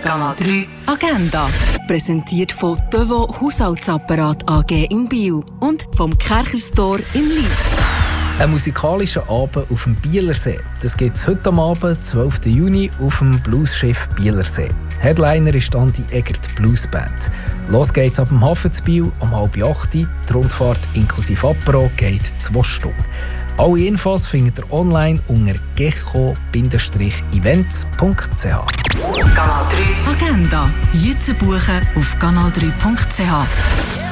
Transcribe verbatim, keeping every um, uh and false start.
Kanal drei Agenda. Präsentiert von Devo Haushaltsapparat A G in Biel und vom Kercher-Store in Lyss. Ein musikalischer Abend auf dem Bielersee. Das gibt es heute am Abend, zwölften Juni, auf dem Bluesschiff Bielersee. Headliner ist dann die Egert Blues Band. Los geht's ab dem Hafen zu Biel um halb acht. Die Rundfahrt inklusive Apero geht zwei Stunden. Alle Infos findet ihr online unter gecho events punkt c h. Kanal drei Agenda. Jetzt buchen auf kanal drei punkt c h.